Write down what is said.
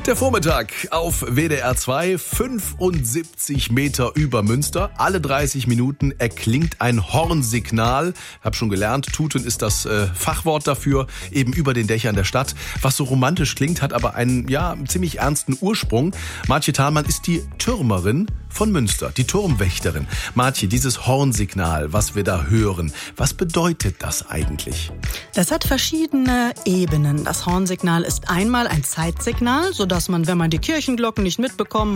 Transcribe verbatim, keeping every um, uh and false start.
Der Vormittag auf W D R zwei, fünfundsiebzig Meter über Münster. Alle dreißig Minuten erklingt ein Hornsignal. Hab schon gelernt, Tuten ist das äh, Fachwort dafür, eben über den Dächern der Stadt. Was so romantisch klingt, hat aber einen ja ziemlich ernsten Ursprung. Martje Thalmann ist die Türmerin von Münster, die Turmwächterin. Martje, dieses Hornsignal, was wir da hören, was bedeutet das eigentlich? Das hat verschiedene Ebenen. Das Hornsignal ist einmal ein Zeitsignal, sodass man, wenn man die Kirchenglocken nicht mitbekommen